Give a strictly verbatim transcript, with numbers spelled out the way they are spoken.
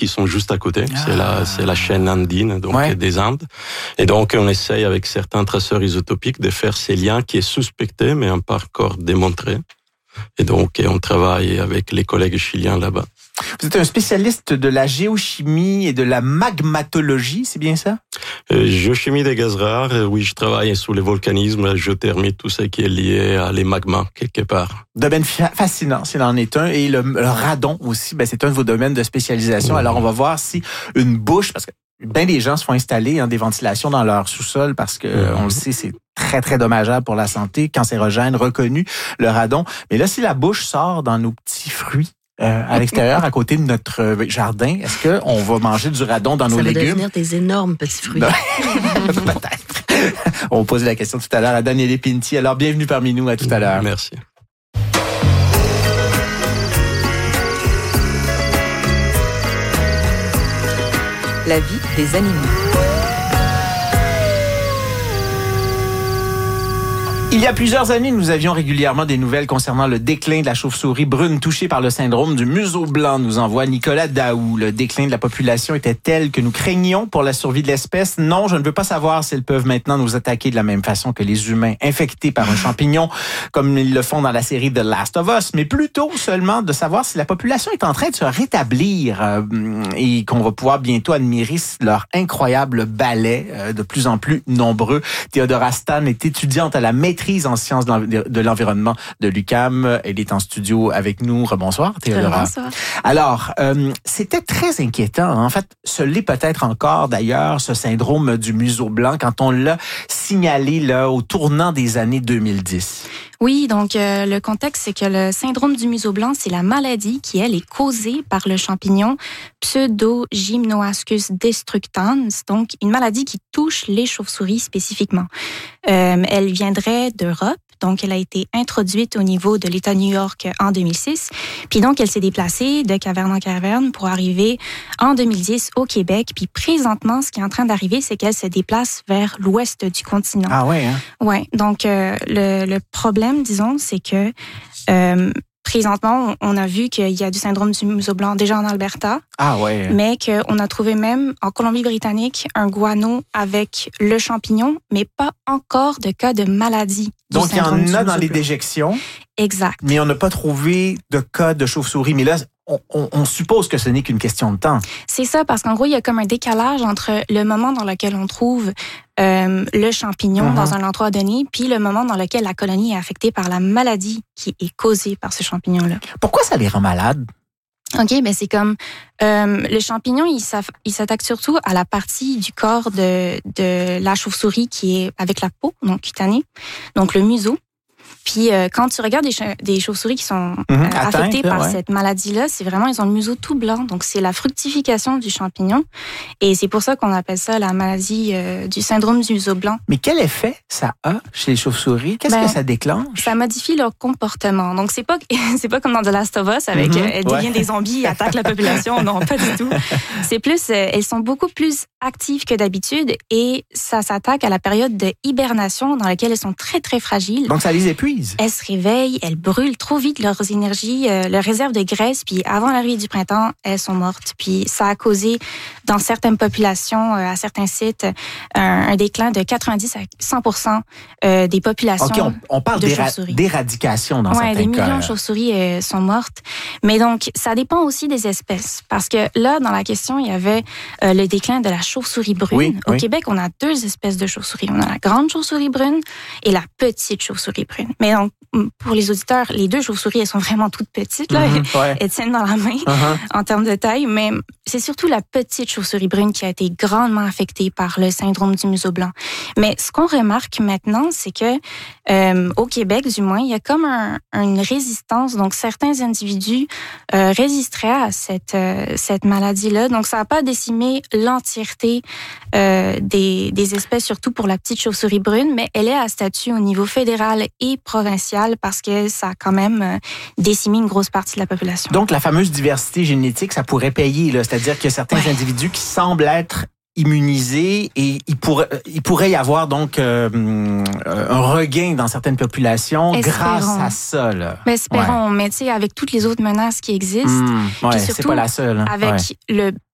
qui sont juste à côté. Ah. C'est la, c'est la chaîne andine, donc Ouais. des Andes. Et donc, on essaye avec certains traceurs isotopiques de faire ces liens qui est suspecté, mais un pas encore démontré. Et donc, on travaille avec les collègues chiliens là-bas. Vous êtes un spécialiste de la géochimie et de la magmatologie, c'est bien ça? Euh, géochimie des gaz rares, euh, oui, je travaille sur le volcanisme, la géothermie, tout ce qui est lié à les magmas, quelque part. Domaine fa- fascinant, s'il en est un. Et le, le radon aussi, ben, c'est un de vos domaines de spécialisation. Mmh. Alors, on va voir si une bouche, parce que bien des gens se font installer hein, des ventilations dans leur sous-sol parce que, Mmh. on le sait, c'est très, très dommageable pour la santé, cancérogène, reconnu, le radon. Mais là, si la bouche sort dans nos petits fruits, Euh, à l'extérieur, à côté de notre euh, jardin, est-ce que on va manger du radon dans Ça nos va légumes? devenir des énormes petits fruits. Non. Peut-être. On posait la question tout à l'heure à Daniele Pinti. Alors, bienvenue parmi nous. À tout à l'heure. Merci. La vie des animaux. Il y a plusieurs années, nous avions régulièrement des nouvelles concernant le déclin de la chauve-souris brune touchée par le syndrome du museau blanc, nous envoie Nicolas Daou. Le déclin de la population était tel que nous craignions pour la survie de l'espèce. Non, je ne veux pas savoir s'ils peuvent maintenant nous attaquer de la même façon que les humains infectés par un champignon, comme ils le font dans la série The Last of Us, mais plutôt seulement de savoir si la population est en train de se rétablir euh, et qu'on va pouvoir bientôt admirer leur incroyable ballet euh, de plus en plus nombreux. Théodora Stan est étudiante à la maîtrise en sciences de l'environnement de l'U Q A M. Elle est en studio avec nous. Rebonsoir, Théodora. Bonsoir. Alors, euh, c'était très inquiétant. En fait, ce l'est peut-être encore d'ailleurs, ce syndrome du museau blanc, quand on l'a signalé là au tournant des années deux mille dix. Oui, donc euh, le contexte, c'est que le syndrome du museau blanc, c'est la maladie qui, elle, est causée par le champignon Pseudogymnoascus destructans, donc une maladie qui touche les chauves-souris spécifiquement. Euh, elle viendrait d'Europe, donc elle a été introduite au niveau de l'État de New York en deux mille six, puis donc elle s'est déplacée de caverne en caverne pour arriver en deux mille dix au Québec, puis présentement, ce qui est en train d'arriver, c'est qu'elle se déplace vers l'ouest du continent. Ah ouais, hein? Ouais, donc euh, le, le problème, disons, c'est que euh, présentement, on a vu qu'il y a du syndrome du museau blanc déjà en Alberta, Ah ouais. mais qu'on a trouvé même en Colombie-Britannique un guano avec le champignon, mais pas encore de cas de maladie. du Donc, il y syndrome en du a dans museau les blanc. déjections, Exact. mais on n'a pas trouvé de cas de chauve-souris. Mais là, on, on, on suppose que ce n'est qu'une question de temps. C'est ça, parce qu'en gros, il y a comme un décalage entre le moment dans lequel on trouve euh, le champignon Mm-hmm. dans un endroit donné, puis le moment dans lequel la colonie est affectée par la maladie qui est causée par ce champignon-là. Pourquoi ça les rend malades? OK, ben c'est comme euh, le champignon, il, s'aff- il s'attaque surtout à la partie du corps de, de la chauve-souris qui est avec la peau, donc cutanée, donc le museau. Puis euh, quand tu regardes des, cha- des chauves-souris qui sont Mhm, euh, atteintes, affectées là, par ouais. cette maladie-là, c'est vraiment, ils ont le museau tout blanc. Donc c'est la fructification du champignon. Et c'est pour ça qu'on appelle ça la maladie euh, du syndrome du museau blanc. Mais quel effet ça a chez les chauves-souris? Qu'est-ce Ben, que ça déclenche? Ça modifie leur comportement. Donc c'est pas c'est pas comme dans The Last of Us avec Mhm, euh, elles deviennent ouais. des zombies, attaquent la population. Non, pas du tout. C'est plus euh, elles sont beaucoup plus actives que d'habitude et ça s'attaque à la période de hibernation dans laquelle elles sont très très fragiles. Donc, ça les épuise. Elles se réveillent, elles brûlent trop vite leurs énergies, euh, leurs réserves de graisse, puis avant l'arrivée du printemps, elles sont mortes. Puis ça a causé, dans certaines populations, euh, à certains sites, un, un déclin de quatre-vingt-dix à cent pour cent euh, des populations. OK, on, on parle de d'éra- chauves-souris. d'éradication dans Ouais, certains des cas. millions de chauves-souris euh, sont mortes. Mais donc, ça dépend aussi des espèces. Parce que là, dans la question, il y avait euh, le déclin de la chauve-souris brune. Oui, Au oui. Québec, on a deux espèces de chauves-souris. On a la grande chauve-souris brune et la petite chauve-souris brune. Mais donc, pour les auditeurs, les deux chauves-souris, elles sont vraiment toutes petites. Là. Mhm, ouais. Elles tiennent dans la main Uh-huh. en termes de taille. Mais c'est surtout la petite chauve-souris brune qui a été grandement affectée par le syndrome du museau blanc. Mais ce qu'on remarque maintenant, c'est que euh, au Québec, du moins, il y a comme un, une résistance. Donc, certains individus euh, résisteraient à cette, euh, cette maladie-là. Donc, ça n'a pas décimé l'entièreté euh, des, des espèces, surtout pour la petite chauve-souris brune, mais elle est à statut au niveau fédéral et provincial parce que ça a quand même euh, décimé une grosse partie de la population. Donc, la fameuse diversité génétique, ça pourrait payer, là. C'est-à-dire qu'il y a certains Ouais. individus qui semblent être immunisés et il pourrait, il pourrait y avoir donc euh, un regain dans certaines populations Espérons. grâce à ça, là. Mais espérons, mais tu sais, avec toutes les autres menaces qui existent, Mmh, ouais, Puis c'est surtout, pas la seule. hein. avec Ouais. le